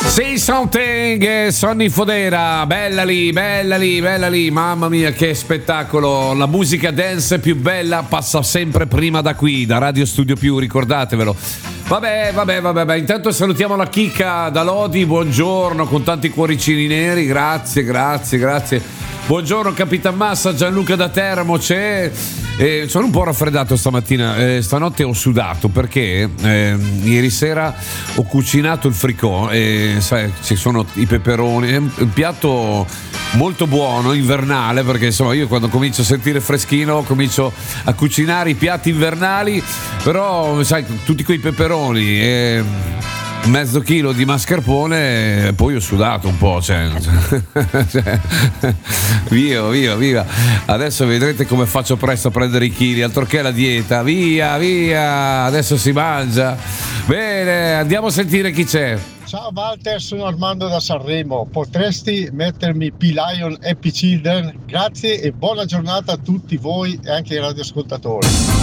Say Something, Sonny Fodera, bella lì, mamma mia che spettacolo, la musica dance più bella passa sempre prima da qui, da Radio Studio Più, ricordatevelo. Vabbè, intanto salutiamo la chicca da Lodi, buongiorno, con tanti cuoricini neri, grazie. Buongiorno Capitan Massa, Gianluca da Teramo c'è. Sono un po' raffreddato stamattina, stanotte ho sudato perché ieri sera ho cucinato il fricò e sai, ci sono i peperoni, è un piatto molto buono, invernale, perché insomma io quando comincio a sentire freschino comincio a cucinare i piatti invernali, però sai, tutti quei peperoni e mezzo chilo di mascarpone, poi ho sudato un po', cioè, via. Adesso vedrete come faccio presto a prendere i chili, altro che la dieta, via, adesso si mangia. Bene, andiamo a sentire chi c'è. Ciao Walter, sono Armando da Sanremo, potresti mettermi P-Lion Happy Children? Grazie e buona giornata a tutti voi e anche ai radioascoltatori.